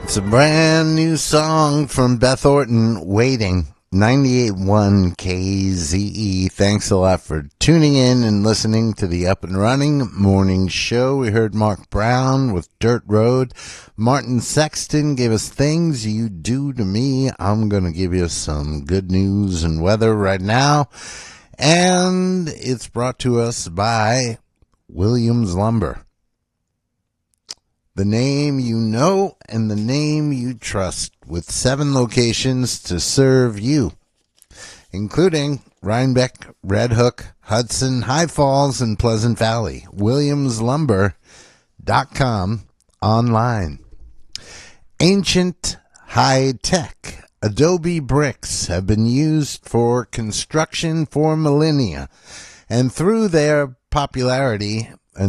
It's a brand new song from Beth Orton, Waiting, 98.1 KZE. Thanks a lot for tuning in and listening to the Up and Running Morning Show. We heard Mark Brown with Dirt Road. Martin Sexton gave us Things You Do to Me. I'm going to give you some good news and weather right now. And it's brought to us by Williams Lumber. The name you know and the name you trust, with 7 locations to serve you, including Rhinebeck, Red Hook, Hudson, High Falls, and Pleasant Valley. WilliamsLumber.com online. Ancient High Tech. Adobe bricks have been used for construction for millennia, and though their popularity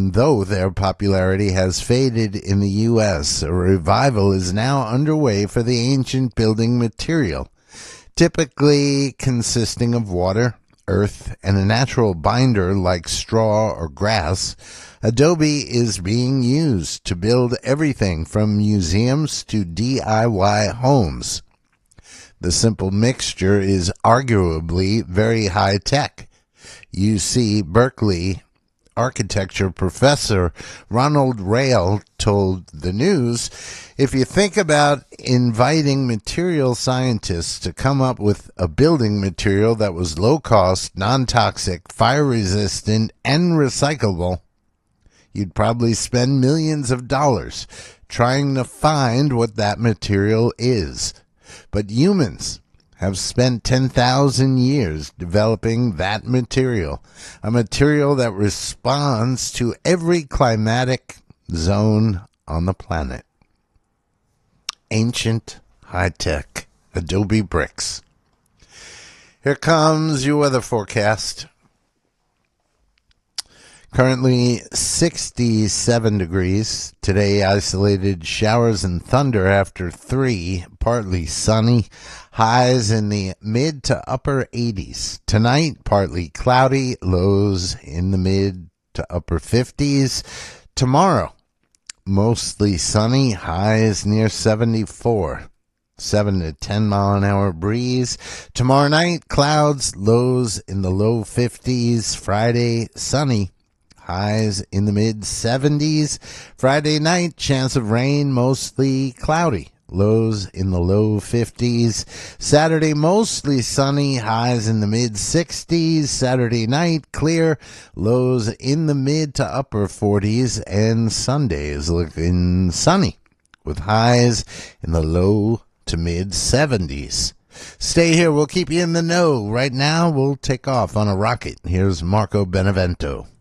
has faded in the U.S., a revival is now underway for the ancient building material, typically consisting of water, earth, and a natural binder like straw or grass. Adobe is being used to build everything from museums to DIY homes. The simple mixture is arguably very high tech. UC Berkeley architecture professor Ronald Rail told the News, if you think about inviting material scientists to come up with a building material that was low cost, non-toxic, fire resistant, and recyclable, you'd probably spend millions of dollars trying to find what that material is. But humans have spent 10,000 years developing that material, a material that responds to every climatic zone on the planet. Ancient high-tech Adobe bricks. Here comes your weather forecast. Currently 67 degrees. Today, isolated showers and thunder after 3. Partly sunny. Highs in the mid to upper 80s. Tonight, partly cloudy. Lows in the mid to upper 50s. Tomorrow, mostly sunny. Highs near 74. 7 to 10 mile an hour breeze. Tomorrow night, clouds. Lows in the low 50s. Friday, sunny. Highs in the mid-70s. Friday night, chance of rain, mostly cloudy. Lows in the low 50s. Saturday, mostly sunny. Highs in the mid-60s. Saturday night, clear. Lows in the mid to upper 40s. And Sunday is looking sunny, with highs in the low to mid-70s. Stay here. We'll keep you in the know. Right now, we'll take off on a rocket. Here's Marco Benevento.